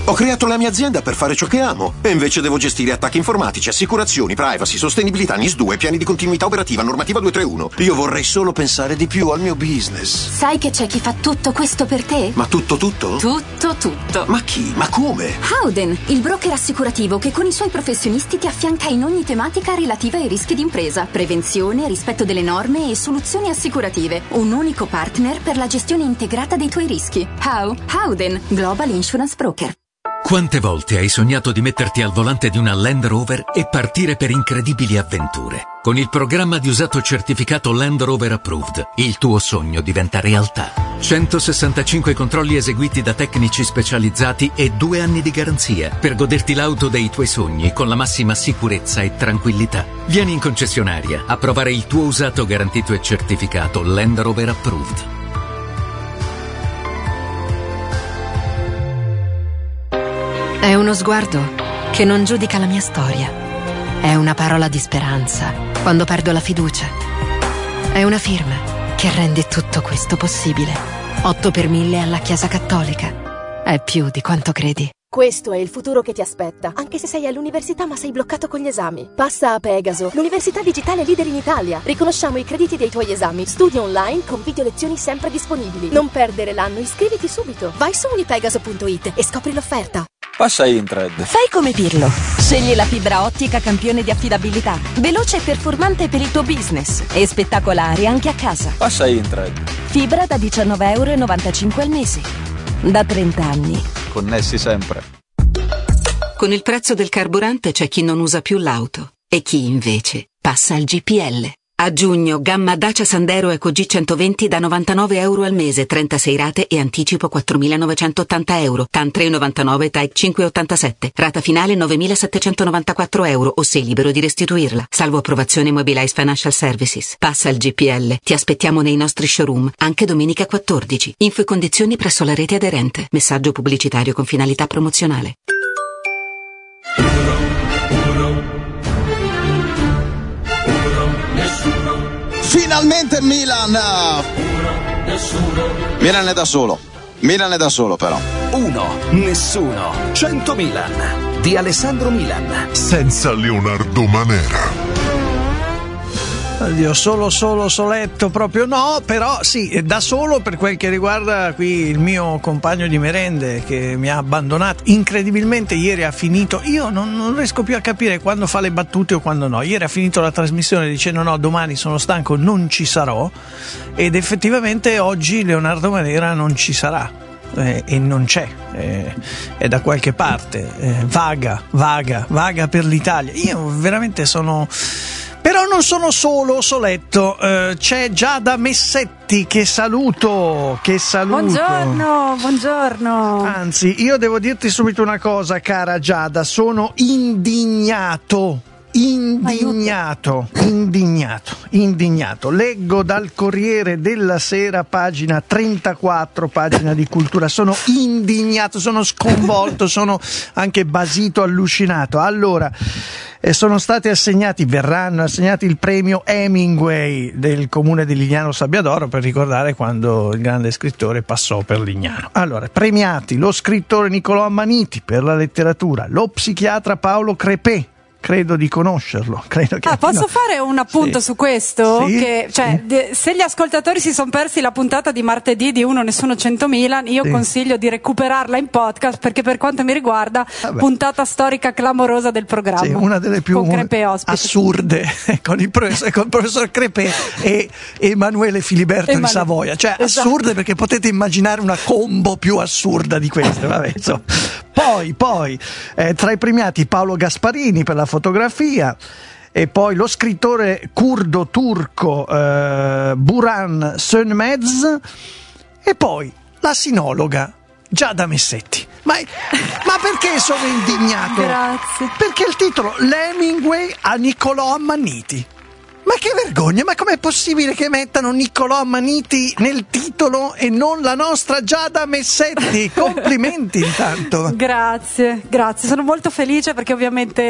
Ho creato la mia azienda per fare ciò che amo e invece devo gestire attacchi informatici, assicurazioni, privacy, sostenibilità, NIS2, piani di continuità operativa, normativa 231. Io vorrei solo pensare di più al mio business. Sai che c'è chi fa tutto questo per te? Ma tutto? Tutto. Ma chi? Ma come? Howden, il broker assicurativo che con i suoi professionisti ti affianca in ogni tematica relativa ai rischi d'impresa, prevenzione, rispetto delle norme e soluzioni assicurative. Un unico partner per la gestione integrata dei tuoi rischi. Howden, Global Insurance Broker. Quante volte hai sognato di metterti al volante di una Land Rover e partire per incredibili avventure? Con il programma di usato certificato Land Rover Approved, il tuo sogno diventa realtà. 165 controlli eseguiti da tecnici specializzati e 2 anni di garanzia per goderti l'auto dei tuoi sogni con la massima sicurezza e tranquillità. Vieni in concessionaria a provare il tuo usato garantito e certificato Land Rover Approved. È uno sguardo che non giudica la mia storia. È una parola di speranza quando perdo la fiducia. È una firma che rende tutto questo possibile. 8 per 1000 alla Chiesa Cattolica. È più di quanto credi. Questo è il futuro che ti aspetta, anche se sei all'università ma sei bloccato con gli esami. Passa a Pegaso, l'università digitale leader in Italia. Riconosciamo i crediti dei tuoi esami. Studia online con video lezioni sempre disponibili. Non perdere l'anno, iscriviti subito. Vai su unipegaso.it e scopri l'offerta. Passa Intred. Fai come Pirlo. Scegli la fibra ottica campione di affidabilità. Veloce e performante per il tuo business. E spettacolare anche a casa. Passa Intred. Fibra da €19,95 al mese. Da 30 anni. Connessi sempre. Con il prezzo del carburante c'è chi non usa più l'auto e chi invece passa al GPL. A giugno, gamma Dacia Sandero Eco G120 da €99 al mese, 36 rate e anticipo €4.980, TAN 3,99, TAEC 5,87, rata finale €9.794 o sei libero di restituirla, salvo approvazione Mobilize Financial Services. Passa al GPL, ti aspettiamo nei nostri showroom, anche domenica 14. Info e condizioni presso la rete aderente. Messaggio pubblicitario con finalità promozionale. Finalmente Milan! Milan è da solo però. 1, nessuno, 100 Milan di Alessandro Milan. Senza Leonardo Manera. Oddio, soletto proprio no, però sì, da solo per quel che riguarda qui il mio compagno di merende che mi ha abbandonato incredibilmente. Ieri ha finito, io non riesco più a capire quando fa le battute o quando no. Ieri ha finito la trasmissione dicendo no, domani sono stanco, non ci sarò, ed effettivamente oggi Leonardo Manera non ci sarà. E non c'è, è da qualche parte, vaga per l'Italia. Io veramente però non sono solo soletto, c'è Giada Messetti che saluto. Buongiorno. Anzi, io devo dirti subito una cosa, cara Giada, sono indignato. Leggo dal Corriere della Sera, pagina 34, pagina di cultura. Sono indignato, sono sconvolto, sono anche basito, allucinato. Allora, verranno assegnati il premio Hemingway del comune di Lignano Sabbiadoro per ricordare quando il grande scrittore passò per Lignano. Allora, premiati lo scrittore Niccolò Ammaniti per la letteratura, lo psichiatra Paolo Crepè. Credo di conoscerlo. Posso fare un appunto su questo? Sì? Se gli ascoltatori si sono persi la puntata di martedì di Uno Nessuno 100 Milan, io consiglio di recuperarla in podcast, perché per quanto mi riguarda, puntata storica clamorosa del programma. Sì, una delle più assurde con il professor Crepè e Emanuele Filiberto di Savoia. Assurde perché potete immaginare una combo più assurda di queste. Vabbè, insomma. Poi tra i premiati Paolo Gasparini per la fotografia, e poi lo scrittore curdo turco Buran Sönmez, e poi la sinologa Giada Messetti. Ma perché sono indignato? Grazie. Perché il titolo Hemingway a Niccolò Ammanniti. Ma che vergogna, ma com'è possibile che mettano Niccolò Ammaniti nel titolo e non la nostra Giada Messetti? Complimenti intanto. Grazie, sono molto felice perché ovviamente